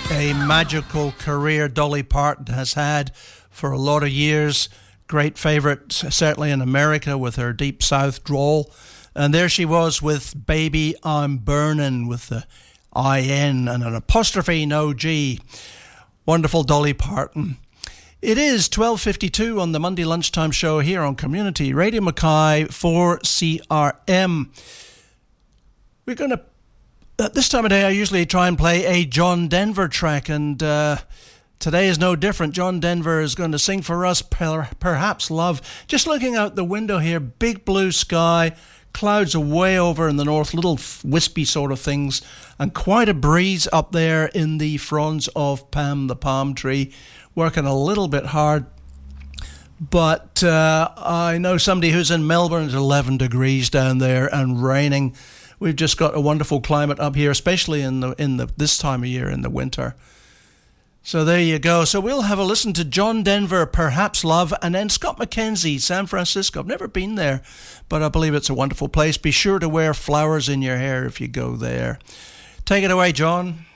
A magical career Dolly Parton has had for a lot of years. Great favourite, certainly in America, with her deep south drawl. And there she was with Baby I'm Burnin', with the I-N and an apostrophe, no G. Wonderful Dolly Parton. It is 12:52 on the Monday lunchtime show here on Community Radio Mackay for CRM. We're going to, at this time of day, I usually try and play a John Denver track, and today is no different. John Denver is going to sing for us Perhaps Love. Just looking out the window here, big blue sky, clouds away over in the north, little wispy sort of things, and quite a breeze up there in the fronds of Pam the palm tree, working a little bit hard. But I know somebody who's in Melbourne. It's 11 degrees down there and raining. We've just got a wonderful climate up here, especially in the this time of year in the winter. So there you go. So we'll have a listen to John Denver, Perhaps Love, and then Scott McKenzie, San Francisco. I've never been there, but I believe it's a wonderful place. Be sure to wear flowers in your hair if you go there. Take it away, John.